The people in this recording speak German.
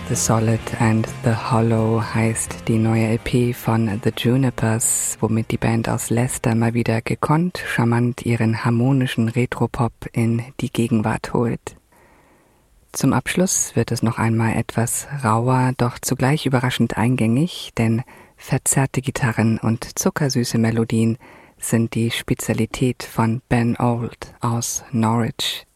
The Solid and the Hollow heißt die neue EP von The Junipers, womit die Band aus Leicester mal wieder gekonnt, charmant ihren harmonischen Retropop in die Gegenwart holt. Zum Abschluss wird es noch einmal etwas rauer, doch zugleich überraschend eingängig, denn verzerrte Gitarren und zuckersüße Melodien sind die Spezialität von Ben Old aus Norwich.